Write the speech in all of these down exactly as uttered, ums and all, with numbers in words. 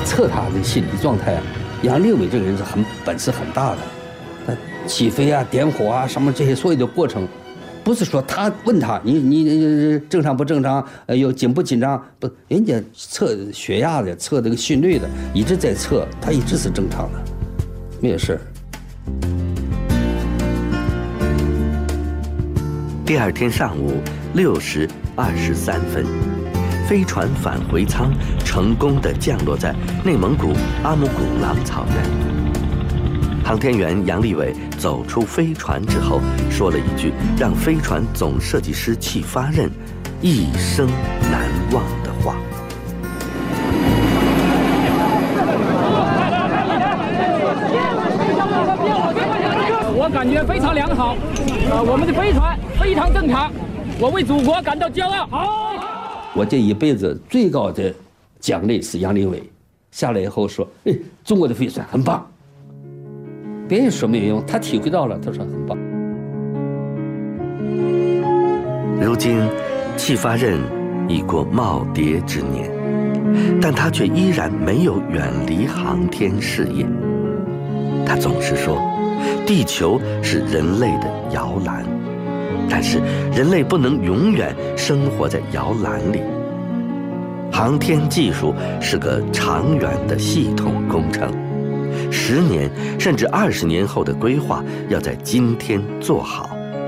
测他的心理状态啊，杨利伟这个人是很本事很大的，他起飞啊、点火啊什么这些所有的过程，不是说他问他你你你正常不正常，呃有紧不紧张，不，人家测血压的、测这个心率的，一直在测，他一直是正常的，没有事。 第二天上午六时二十三分，飞船返回舱成功地降落在内蒙古阿姆古朗草原。航天员杨利伟走出飞船之后，说了一句让飞船总设计师戚发轫一生难忘的话。 我感觉非常良好，呃，我们的飞船非常正常，我为祖国感到骄傲。好， 我这一辈子最高的奖励是杨利伟下来以后说：“哎，中国的飞船很棒。”别人说没有用，他体会到了，他说很棒。 如今，戚发轫已过耄耋之年，但他却依然没有远离航天事业。他总是说，地球是人类的摇篮，但是人类不能永远生活在摇篮里。航天技术是个长远的系统工程，十年甚至二十年后的规划要在今天做好。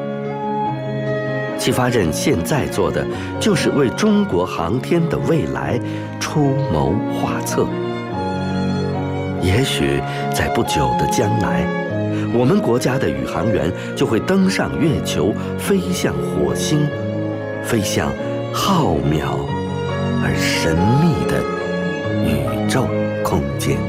戚发轫现在做的就是为中国航天的未来出谋划策。也许在不久的将来，我们国家的宇航员就会登上月球，飞向火星，飞向浩渺而神秘的宇宙空间。